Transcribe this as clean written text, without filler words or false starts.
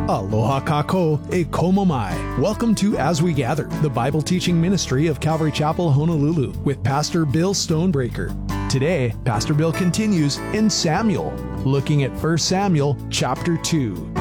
Aloha kako e komo mai. Welcome to As We Gather, the Bible teaching ministry of Calvary Chapel, Honolulu, with Pastor Bill Stonebreaker. Today, Pastor Bill continues in Samuel, looking at 1 Samuel chapter 2.